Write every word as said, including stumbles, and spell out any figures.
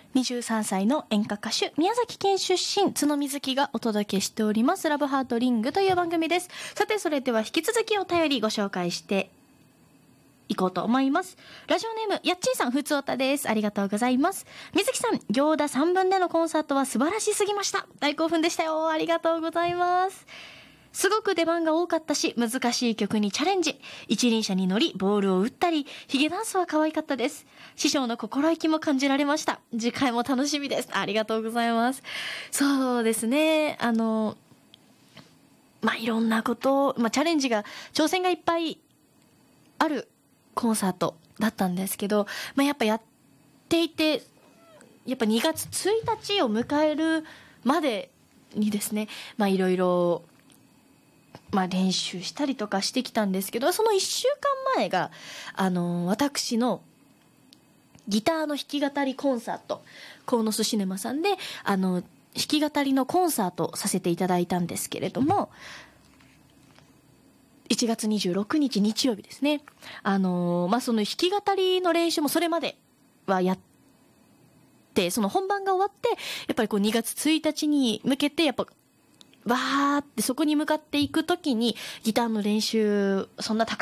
にじゅうさんさいの演歌歌手、宮崎県出身、角水木がお届けしております、ラブハートリングという番組です。さて、それでは引き続きお便りご紹介していこうと思います。ラジオネーム、やっちーさん、ふつおたです。ありがとうございます。水木さん、行田さんぶんでのコンサートは素晴らしすぎました。大興奮でしたよ。ありがとうございます。すごく出番が多かったし、難しい曲にチャレンジ。一輪車に乗り、ボールを打ったり、ヒゲダンスは可愛かったです。師匠の心意気も感じられました。次回も楽しみです。ありがとうございます。そうですね。あの、まあ、いろんなことを、まあ、チャレンジが、挑戦がいっぱいあるコンサートだったんですけど、まあ、やっぱやっていて、やっぱにがつついたちを迎えるまでにですね、まあ、いろいろ、まあ、練習したりとかしてきたんですけど、そのいっしゅうかんまえが、あの、私のギターの弾き語りコンサート、鴻巣シネマさんで、あの、弾き語りのコンサートをさせていただいたんですけれども、いちがつにじゅうろくにち日曜日ですね。あの、まあ、その弾き語りの練習もそれまではやって、その本番が終わって、やっぱりこうにがつついたちに向けて、やっぱ、わーってそこに向かっていくときにギターの練習そんなたく